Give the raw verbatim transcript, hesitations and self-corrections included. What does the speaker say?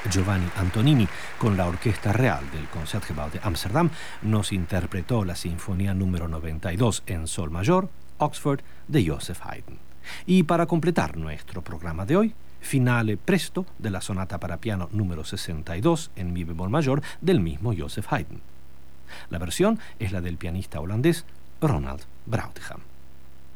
Giovanni Antonini, con la Orquesta Real del Concertgebouw de Ámsterdam, nos interpretó la Sinfonía número noventa y dos en Sol mayor, Oxford, de Joseph Haydn. Y para completar nuestro programa de hoy, finale presto de la Sonata para piano número sesenta y dos en mi bemol mayor del mismo Joseph Haydn. La versión es la del pianista holandés Ronald Brautigam.